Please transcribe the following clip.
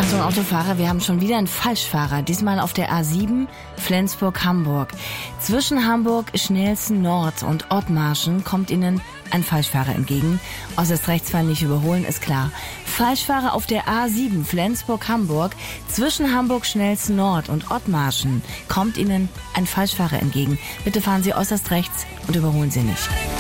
Achtung, Autofahrer, wir haben schon wieder einen Falschfahrer. Diesmal auf der A7 Flensburg-Hamburg. Zwischen Hamburg-Schnelsen Nord und Ottmarschen kommt Ihnen ein Falschfahrer entgegen. Äußerst rechtsfahren nicht überholen, ist klar. Falschfahrer auf der A7 Flensburg-Hamburg. Zwischen Hamburg-Schnelsen Nord und Ottmarschen kommt Ihnen ein Falschfahrer entgegen. Bitte fahren Sie äußerst rechts und überholen Sie nicht.